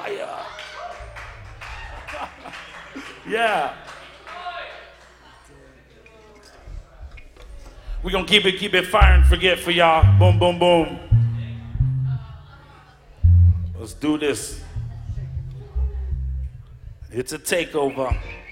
fire. Yeah. We're going to keep it fire and forget for y'all. Boom, boom, boom. Let's do this. It's a takeover.